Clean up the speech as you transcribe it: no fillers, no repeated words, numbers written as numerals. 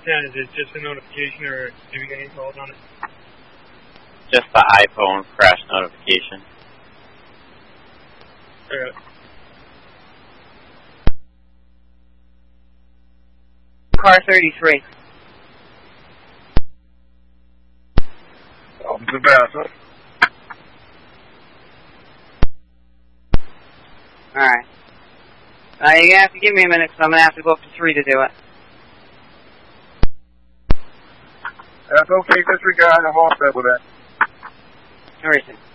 10, is it just a notification or do we get any calls on it? Just the iPhone crash notification. Okay. Car 33. Officer Bassett. Alright. You're going to have to give me a minute because I'm going to have to go up to 3 to do it. That's okay, disregard. I'm all set with that. Everything.